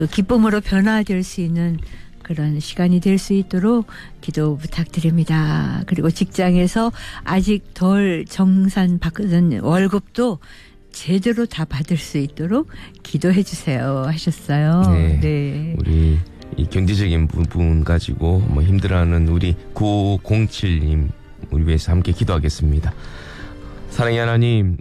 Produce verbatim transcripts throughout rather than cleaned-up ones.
기쁨으로 변화될 수 있는 그런 시간이 될 수 있도록 기도 부탁드립니다. 그리고 직장에서 아직 덜 정산 받은 월급도 제대로 다 받을 수 있도록 기도해 주세요 하셨어요. 네. 네. 우리 이 경제적인 부분 가지고 뭐 힘들어하는 우리 구오공칠님 우리 위해서 함께 기도하겠습니다. 사랑의 하나님,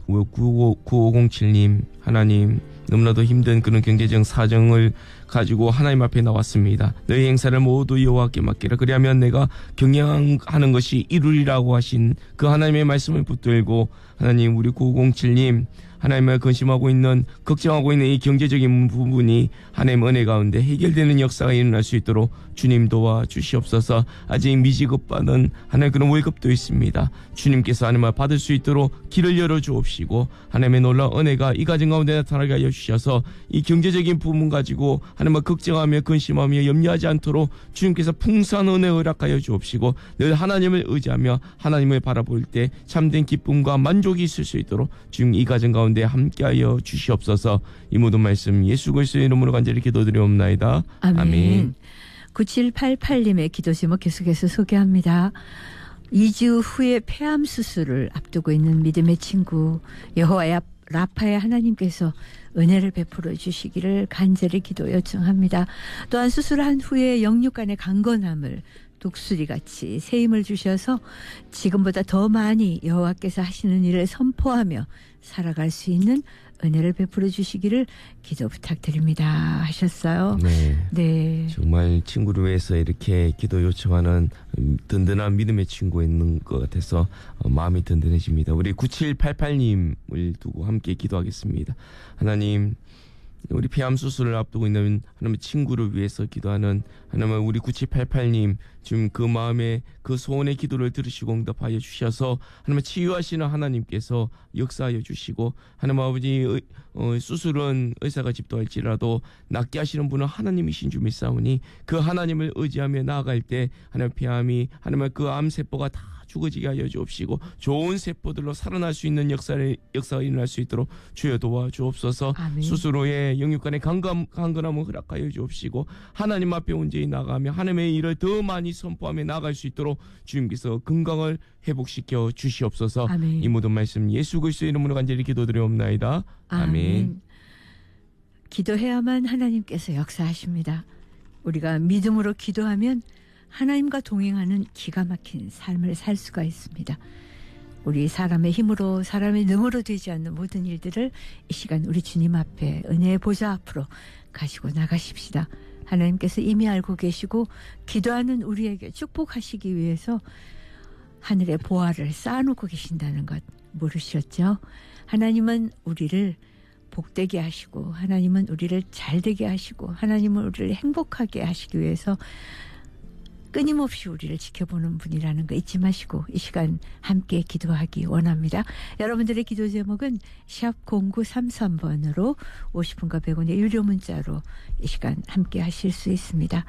구오공칠님 하나님 너무나도 힘든 그런 경제적 사정을 가지고 하나님 앞에 나왔습니다. 너희 행사를 모두 여호와께 맡기라. 그리하면 내가 경영하는 것이 이루리라고 하신 그 하나님의 말씀을 붙들고 하나님 우리 구오공칠님 하나님을 근심하고 있는 걱정하고 있는 이 경제적인 부분이 하나님 은혜 가운데 해결되는 역사가 일어날 수 있도록 주님 도와 주시옵소서. 아직 미지급받은 하나님 그런 월급도 있습니다. 주님께서 하나님을 받을 수 있도록 길을 열어주옵시고 하나님의 놀라운 은혜가 이 가정 가운데 나타나게 하여 주셔서 이 경제적인 부분 가지고 하나님을 걱정하며 근심하며 염려하지 않도록 주님께서 풍성한 은혜를 허락하여 주옵시고 늘 하나님을 의지하며 하나님을 바라볼 때 참된 기쁨과 만족이 있을 수 있도록 주님 이 가정 가운데 함께하여 주시옵소서. 이 모든 말씀 예수 그리스도의 이름으로 간절히 기도드리옵나이다. 아멘. 아멘. 구칠팔팔님의 기도 제목 계속해서 소개합니다. 이 주 후에 폐암 수술을 앞두고 있는 믿음의 친구 여호와 라파의 하나님께서 은혜를 베풀어 주시기를 간절히 기도 요청합니다. 또한 수술한 후에 영육간의 강건함을 독수리같이 새 힘을 주셔서 지금보다 더 많이 여호와께서 하시는 일을 선포하며 살아갈 수 있는 은혜를 베풀어 주시기를 기도 부탁드립니다 하셨어요. 네. 네. 정말 친구를 위해서 이렇게 기도 요청하는 든든한 믿음의 친구가 있는 것 같아서 마음이 든든해집니다. 우리 구칠팔팔님을 두고 함께 기도하겠습니다. 하나님, 우리 폐암 수술을 앞두고 있는 하나님의 친구를 위해서 기도하는 하나님 우리 구칠팔팔님 지금 그 마음에 그 소원의 기도를 들으시고 응답하여 주셔서 하나님 치유하시는 하나님께서 역사하여 주시고 하나님 아버지 어, 수술은 의사가 집도할지라도 낫게 하시는 분은 하나님이신 줄 믿사오니 그 하나님을 의지하며 나아갈 때 하나님 폐암이 하나님의 그 암세포가 다 죽어지게 하여 주옵시고 좋은 세포들로 살아날 수 있는 역사를, 역사가 일어날 수 있도록 주여 도와주옵소서. 아멘. 수술 후에 영육간의 강건, 강건함을 허락하여 주옵시고 하나님 앞에 온전히 나가며 하나님의 일을 더 많이 선포하며 나아갈 수 있도록 주님께서 건강을 회복시켜 주시옵소서. 아멘. 이 모든 말씀 예수 그리스도의 이름으로 간절히 기도드리옵나이다. 아멘. 아멘. 기도해야만 하나님께서 역사하십니다. 우리가 믿음으로 기도하면 하나님과 동행하는 기가 막힌 삶을 살 수가 있습니다. 우리 사람의 힘으로 사람의 능으로 되지 않는 모든 일들을 이 시간 우리 주님 앞에 은혜의 보좌 앞으로 가시고 나가십시다. 하나님께서 이미 알고 계시고 기도하는 우리에게 축복하시기 위해서 하늘의 보화를 쌓아놓고 계신다는 것 모르셨죠? 하나님은 우리를 복되게 하시고 하나님은 우리를 잘되게 하시고 하나님은 우리를 행복하게 하시기 위해서 끊임없이 우리를 지켜보는 분이라는 거 잊지 마시고 이 시간 함께 기도하기 원합니다. 여러분들의 기도 제목은 샵 공구삼삼번으로 오십 분과 백 원의 유료 문자로 이 시간 함께 하실 수 있습니다.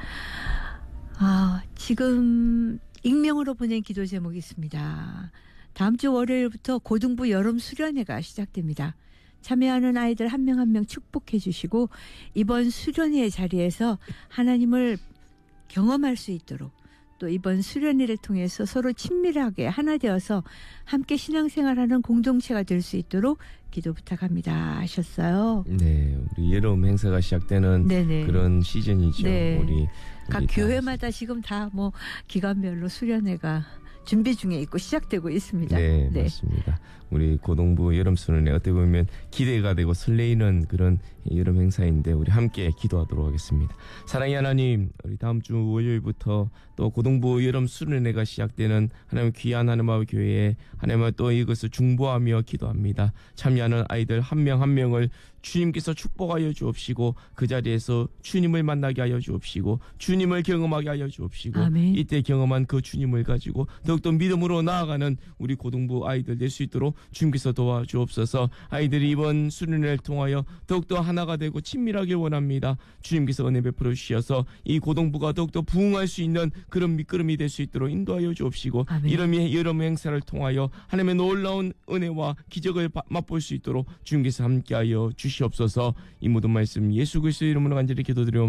아, 지금 익명으로 보낸 기도 제목이 있습니다. 다음 주 월요일부터 고등부 여름 수련회가 시작됩니다. 참여하는 아이들 한 명 한 명 축복해 주시고 이번 수련회 자리에서 하나님을 경험할 수 있도록 또 이번 수련회를 통해서 서로 친밀하게 하나 되어서 함께 신앙생활하는 공동체가 될 수 있도록 기도 부탁합니다 하셨어요. 네, 우리 여름 행사가 시작되는 네네. 그런 시즌이죠. 네. 우리, 우리 각 교회마다 지금 다 뭐 기간별로 수련회가 준비 중에 있고 시작되고 있습니다. 네, 네. 맞습니다. 우리 고등부 여름 수련회 어떻게 보면 기대가 되고 설레이는 그런 여름 행사인데 우리 함께 기도하도록 하겠습니다. 사랑의 하나님, 우리 다음 주 월요일부터 또 고등부 여름 수련회가 시작되는 하나님 귀한 하나님의 교회에 하나님을 또 이것을 중보하며 기도합니다. 참여하는 아이들 한 명 한 명을 주님께서 축복하여 주옵시고 그 자리에서 주님을 만나게 하여 주옵시고 주님을 경험하게 하여 주옵시고 아멘. 이때 경험한 그 주님을 가지고 더욱더 믿음으로 나아가는 우리 고등부 아이들 될 수 있도록 주님께서 도와주옵소서. 아이들이 이번 수련회를 통하여 더욱더 하나가 되고 친밀하길 원합니다. 주님께서 은혜 베풀어 주셔서 이 고동부가 더욱더 부흥할 수 있는 그런 밑거름이 될 수 있도록 인도하여 주옵시고 이런 이런 행사를 통하여 하나님의 놀라운 은혜와 기적을 맛볼 수 있도록 주님께서 함께하여 주시옵소서. 이 모든 말씀 예수 그리스도의 이름으로 간절히 기도드려